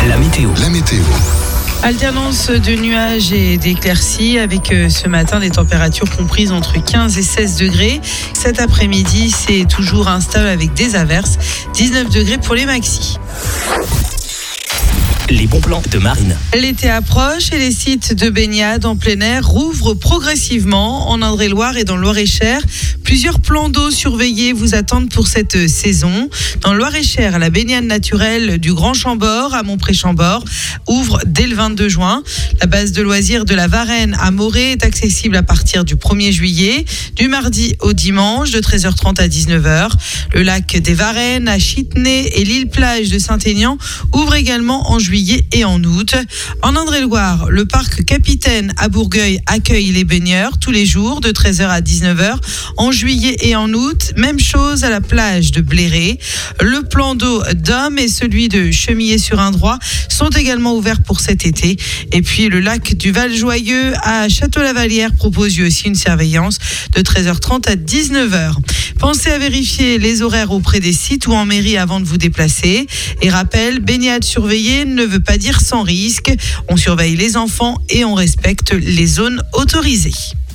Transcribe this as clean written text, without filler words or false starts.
La météo. Alternance de nuages et d'éclaircies avec ce matin des températures comprises entre 15 et 16 degrés. Cet après-midi, c'est toujours instable avec des averses. 19 degrés pour les maxis. Les bons plans de Marine. L'été approche et les sites de baignade en plein air rouvrent progressivement en Indre-et-Loire et dans le Loir-et-Cher. Plusieurs plans d'eau surveillés vous attendent pour cette saison. Dans le Loir-et-Cher, la baignade naturelle du Grand Chambord à Montpré-Chambord ouvre dès le 22 juin. La base de loisirs de la Varenne à Morée est accessible à partir du 1er juillet, du mardi au dimanche de 13h30 à 19h. Le lac des Varennes à Chitenay et l'île plage de Saint-Aignan ouvrent également en juillet et en août. En Indre-et-Loire, le parc Capitaine à Bourgueil accueille les baigneurs tous les jours de 13h à 19h. En juillet et en août, même chose à la plage de Bléré. Le plan d'eau d'Homme et celui de Chemillé-sur-Indrois sont également ouverts pour cet été. Et puis le lac du Val-Joyeux à Château-Lavalière propose lui aussi une surveillance de 13h30 à 19h. Pensez à vérifier les horaires auprès des sites ou en mairie avant de vous déplacer. Et rappel, baignade surveillée ne veut pas dire sans risque. On surveille les enfants et on respecte les zones autorisées.